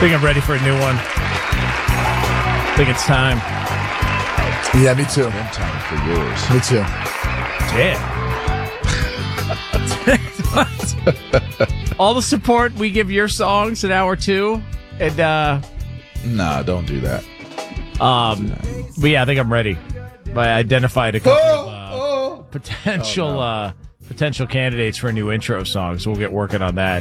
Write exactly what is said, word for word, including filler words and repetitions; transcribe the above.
think I'm ready for a new one. I think it's time. Yeah, me too. One time for yours. Me too. Yeah. All the support we give your songs in hour two. And, uh... Nah, don't do that. Um, but yeah, I think I'm ready. I identified a couple Oh, of uh, oh. potential Oh, no. uh, potential candidates for a new intro song, so we'll get working on that.